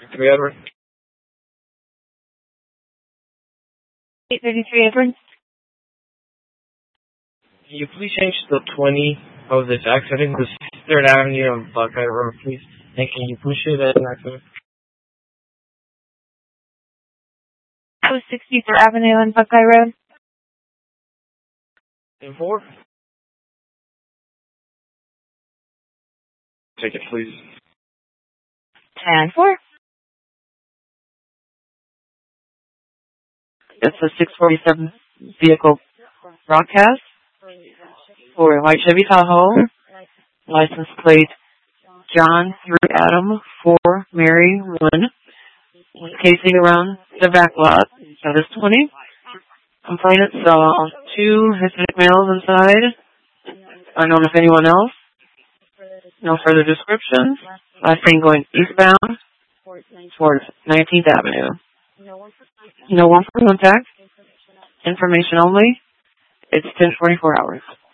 3 Edward. 833 Edward. Can you please change the 20 of this accident to 3rd Avenue on Buckeye Road, please? And can you push it at an accident? That was 63rd Avenue on Buckeye Road. 10-4. Take it, please. 10-4. It's a 647 vehicle broadcast for a white Chevy Tahoe. License plate John 3 Adam 4 Mary 1. Casing around the back lot. So there's 20. Complainant saw 2 Hispanic males inside. Unknown if anyone else. No further descriptions. Last train going eastbound towards 19th Avenue. No one for contact. Information only. It's 10:44 hours.